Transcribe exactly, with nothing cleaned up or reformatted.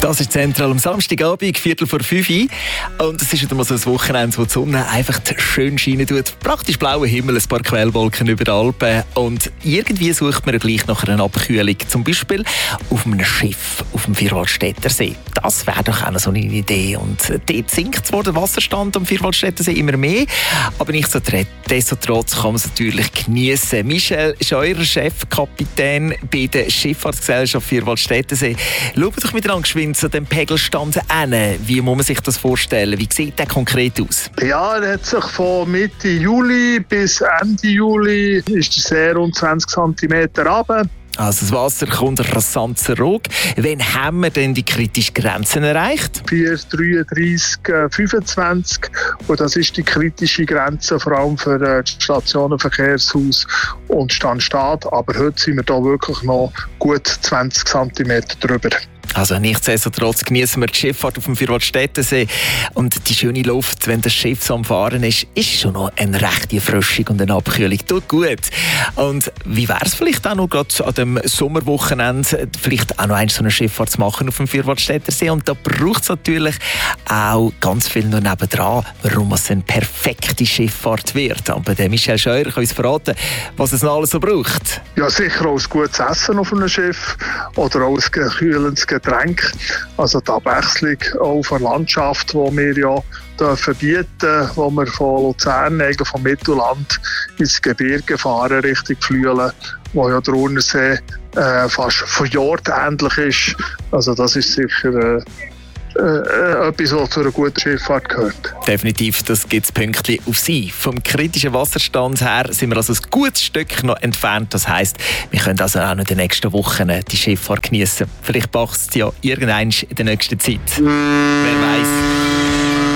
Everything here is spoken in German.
Das ist zentral am Samstagabend, Viertel vor fünf. Und es ist wieder mal so ein Wochenende, wo die Sonne einfach schön scheinen tut. Praktisch blauer Himmel, ein paar Quellwolken über den Alpen. Und irgendwie sucht man gleich nach einer Abkühlung. Zum Beispiel auf einem Schiff auf dem Vierwaldstätter See. Das wäre doch auch so eine Idee. Und dort sinkt zwar der Wasserstand am Vierwaldstätter See immer mehr, aber nichtsdestotrotz kann man es natürlich geniessen. Michel Scheurer, Chefkapitän bei der Schifffahrtsgesellschaft Vierwaldstätter See. Schauen wir doch miteinander geschwind zu dem Pegelstand hin. Wie muss man sich das vorstellen? Wie sieht der konkret aus? Ja, er hat sich von Mitte Juli bis Ende Juli ist der See rund zwanzig Zentimeter runter. Also das Wasser kommt rasant zurück. Wann haben wir denn die kritischen Grenzen erreicht? vier dreiunddreißig fünfundzwanzig. Und das ist die kritische Grenze, vor allem für das Stationenverkehrshaus und Standstaat. Aber heute sind wir da wirklich noch gut zwanzig Zentimeter drüber. Also nichtsdestotrotz genießen wir die Schifffahrt auf dem Vierwaldstätter See. Und die schöne Luft, wenn das Schiff so am Fahren ist, ist schon noch eine rechte Erfrischung und eine Abkühlung. Tut gut. Und wie wäre es vielleicht auch noch gerade an dem Sommerwochenende, vielleicht auch noch eins so eine Schifffahrt zu machen auf dem Vierwaldstätter See? Und da braucht es natürlich auch ganz viel noch nebendran, warum es eine perfekte Schifffahrt wird. Aber der Michel Scheurer kann uns verraten, was es noch alles so braucht. Ja, sicher auch ein gutes Essen auf einem Schiff oder auch ein kühlendes Getränk. Also die Abwechslung auch von der Landschaft, die wir ja dürfen bieten, wo wir von Luzern, eigentlich vom Mittelland ins Gebirge fahren, Richtung Flüelen, wo ja der Urnersee äh, fast von Jord ähnlich ist. Also das ist sicher äh, Äh, etwas, was zu einer guten Schifffahrt gehört. Definitiv, das gibt es Pünktchen auf Sie. Vom kritischen Wasserstand her sind wir also ein gutes Stück noch entfernt. Das heisst, wir können also auch noch in den nächsten Wochen die Schifffahrt genießen. Vielleicht passt es ja irgendwann in der nächsten Zeit. Wer weiß.